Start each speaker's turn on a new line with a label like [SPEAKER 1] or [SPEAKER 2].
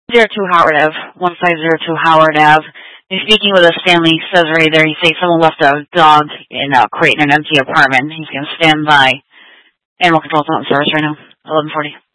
[SPEAKER 1] 02 Howard Ave, 1502 Howard Ave. He's speaking with us. Stanley says right there, he says someone left a dog in a crate in an empty apartment. He's going to stand by. Animal control's not in service right now. 1140.